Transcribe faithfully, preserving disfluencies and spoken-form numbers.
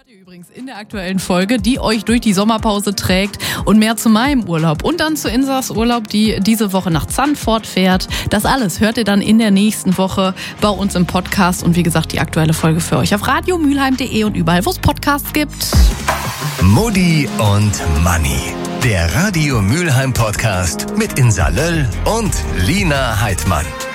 Übrigens in der aktuellen Folge, die euch durch die Sommerpause trägt, und mehr zu meinem Urlaub und dann zu Insas Urlaub, die diese Woche nach Zandvoort fährt. Das alles hört ihr dann in der nächsten Woche bei uns im Podcast und wie gesagt die aktuelle Folge für euch auf radio mülheim punkt de und überall, wo es Podcasts gibt. Mutti und Manni, der Radio Mülheim Podcast mit Insa Löll und Lina Heidmann.